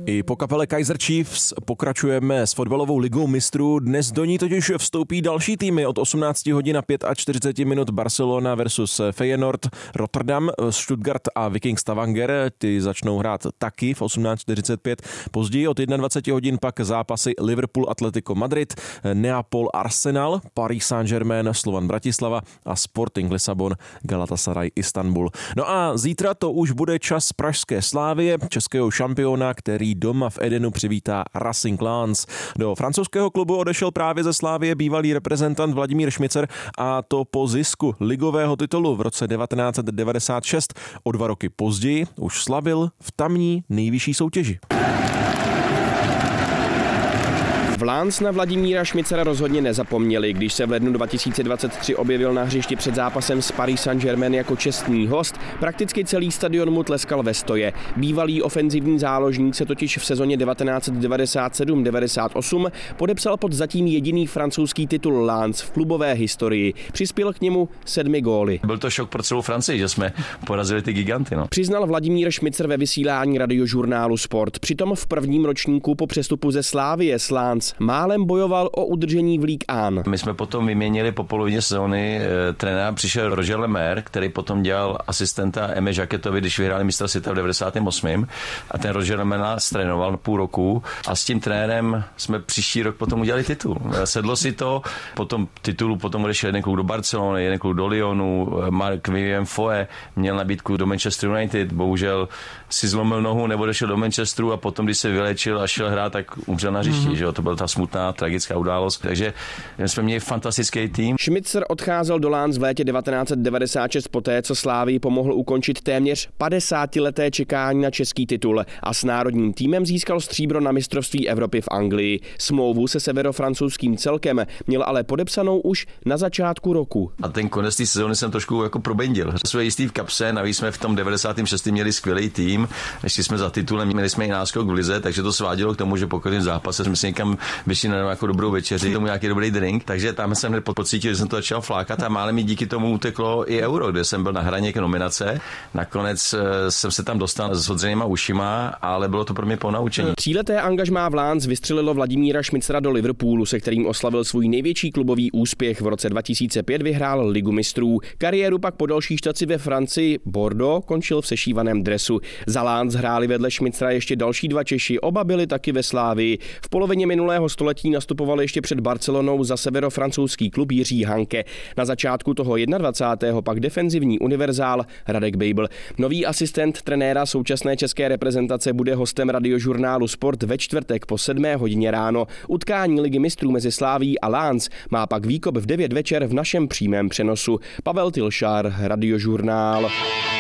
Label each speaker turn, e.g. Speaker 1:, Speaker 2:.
Speaker 1: I po kapele Kaizer Chiefs pokračujeme s fotbalovou ligou mistrů. Dnes do ní totiž vstoupí další týmy od 18 hodin a 45 minut Barcelona versus Feyenoord, Rotterdam, Stuttgart a Viking Stavanger. Ty začnou hrát taky v 18:45. Později od 21 hodin pak zápasy Liverpool Atletico Madrid, Neapol Arsenal, Paris Saint-Germain Slovan Bratislava a Sporting Lisabon Galatasaray Istanbul. No a zítra to už bude čas pražské Slavie, českého šampiona, který doma v Edenu přivítá Racing Lens. Do francouzského klubu odešel právě ze Slavie bývalý reprezentant Vladimír Šmicer, a to po zisku ligového titulu v roce 1996. O 2 roky později už slavil v tamní nejvyšší soutěži.
Speaker 2: V Lens na Vladimíra Šmicera rozhodně nezapomněli, když se v lednu 2023 objevil na hřišti před zápasem s Paris Saint-Germain jako čestný host. Prakticky celý stadion mu tleskal ve stoje. Bývalý ofenzivní záložník se totiž v sezóně 1997-98 podepsal pod zatím jediný francouzský titul Lens v klubové historii. Přispěl k němu 7 góly.
Speaker 3: Byl to šok pro celou Francii, že jsme porazili ty giganty.
Speaker 2: Přiznal Vladimír Šmicer ve vysílání radiožurnálu Sport. Přitom v prvním ročníku po přestupu ze Slavie s Lens málem bojoval o udržení v Ligue 1.
Speaker 3: My jsme potom vyměnili po polovině sezóny trenéra, přišel Roger Lemaire, který potom dělal asistenta Eme Jacquetovi, když vyhráli mistra světa v 98. A ten Roger Lemaire nás trénoval půl roku a s tím trenérem jsme příští rok potom udělali titul. Sedlo si to, potom titulu potom odešel jeden klub do Barcelony, jeden klub do Lyonu, Marc-Vivien Foé měl nabídku do Manchester United, bohužel si zlomil nohu, nebo došel do Manchesteru a potom, když se vylečil a šel hrát, tak umřel na hřišti, že jo? To byla ta smutná, tragická událost. Takže jsme měli fantastický tým.
Speaker 2: Šmicer odcházel do Lens v létě 1996 poté, co Slavii pomohl ukončit téměř 50leté čekání na český titul a s národním týmem získal stříbro na mistrovství Evropy v Anglii. Smlouvu se severofrancouzským celkem měl ale podepsanou už na začátku roku.
Speaker 3: A ten konec té sezóny jsem trošku jako probendil. Jsme jistý v kapse, navíc jsme v tom 96. měli skvělý tým. Ještě jsme za titulem, měli jsme i náskok v lize, takže to svádělo k tomu, že po každém zápase jsme si někam vyšli na jako dobrou večeři, tomu nějaký dobrý drink, takže tam jsem hned pocítil, že jsem to začal flákat a málem mi díky tomu uteklo i Euro, kde jsem byl na hraně k nominace. Nakonec jsem se tam dostal s odřenýma ušima, ale bylo to pro mě ponaučení.
Speaker 2: 3leté angažmá v Lens vystřelilo Vladimíra Šmicera do Liverpoolu, se kterým oslavil svůj největší klubový úspěch. V roce 2005 vyhrál Ligu mistrů. Kariéru pak po další štaci ve Francii Bordeaux končil v sešívaném dresu. Za Lens hráli vedle Šmicera ještě další 2 Češi, oba byli taky ve Slavii. V polovině minulého století nastupoval ještě před Barcelonou za severofrancouzský klub Jiří Hanke. Na začátku toho 21. pak defenzivní univerzál Radek Bejbl. Nový asistent trenéra současné české reprezentace bude hostem radiožurnálu Sport ve čtvrtek po 7 hodině ráno. Utkání Ligy mistrů mezi Slavií a Lens má pak výkop v 9 večer v našem přímém přenosu. Pavel Tilšár, Radiožurnál.